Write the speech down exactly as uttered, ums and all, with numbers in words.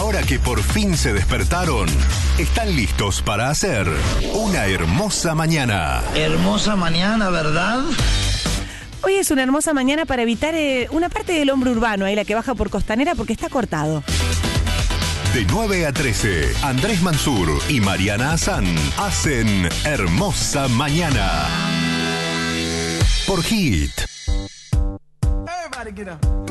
ahora que por fin se despertaron, están listos para hacer una hermosa mañana. Hermosa mañana, ¿verdad? Hoy es una hermosa mañana para evitar eh, una parte del hombro urbano, ahí la que baja por Costanera, porque está cortado. De nueve a trece, Andrés Mansur y Mariana Hassan hacen Hermosa Mañana. Por Hit. Everybody get up.